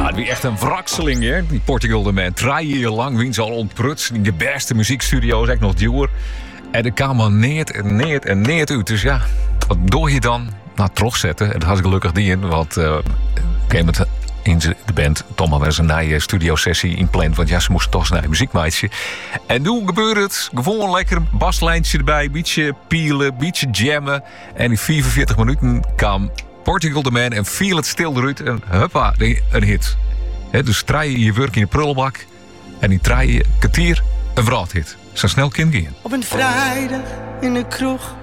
Ja, wie echt een wrakseling, hè? Die Portugal de Man. 3 jaar lang wien ze al ontprutst in de beste muziekstudio's, echt nog duur. En er kwam maar neert uit. Dus ja, wat doe je dan? Nou, terugzetten. En dat was gelukkig die in, want met in de band Tom had een nieuwe studiosessie in plan, want ja, ze moesten toch naar muziek maken. En toen gebeurde het. Gewoon lekker baslijntje erbij, beetje pielen, beetje jammen. En in 45 minuten kwam Portugal the Man en viel het stil eruit. En huppa, een hit. Dus draai je werk in de prullenbak en die draai je kwartier een vraathit. Zo snel kind gaan. Op een vrijdag in de kroeg